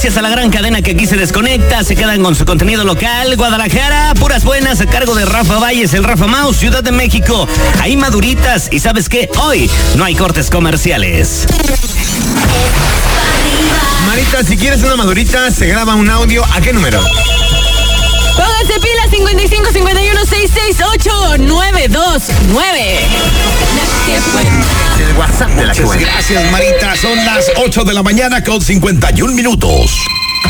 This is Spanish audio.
gracias a la gran cadena que aquí se desconecta, se quedan con su contenido local. Guadalajara, puras buenas a cargo de Rafa Valles, el Rafa Mouse. Ciudad de México, hay maduritas. Y ¿sabes qué? Hoy no hay cortes comerciales. Marita, si quieres una madurita, se graba un audio. ¿A qué número? Pónganse pilas 55 51 668 929. El WhatsApp de la Muchas cuenta. gracias, Marita. Son las 8 de la mañana con 51 minutos.